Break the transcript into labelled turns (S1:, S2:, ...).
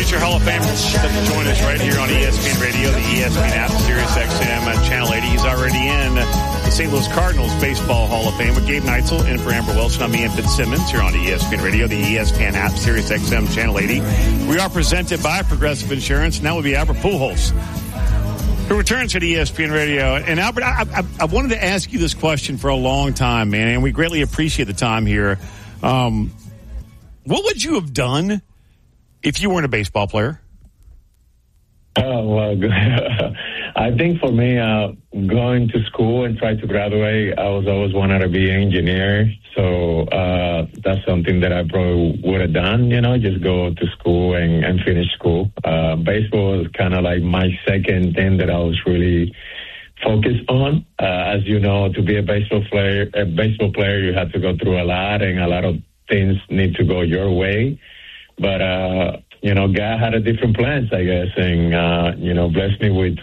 S1: Future Hall of Famer set to join us right here on ESPN Radio, the ESPN app, Sirius XM, and Channel 80. He's already in the St. Louis Cardinals Baseball Hall of Fame with Gabe Neitzel in for Amber Wilson. I'm Ian Fitzsimmons here on ESPN Radio, the ESPN app, Sirius XM, Channel 80. We are presented by Progressive Insurance, and that would be Albert Pujols, who returns to the ESPN Radio. And Albert, I wanted to ask you this question for a long time, man, and we greatly appreciate the time here. What would you have done if you weren't a baseball player?
S2: Oh, well, I think for me, going to school and try to graduate, I was always wanted to be an engineer. So that's something that I probably would have done, just go to school and finish school. Baseball was kind of like my second thing that I was really focused on. As you know, to be a baseball player, you have to go through a lot, and a lot of things need to go your way. But, God had a different plans, I guess, and, blessed me with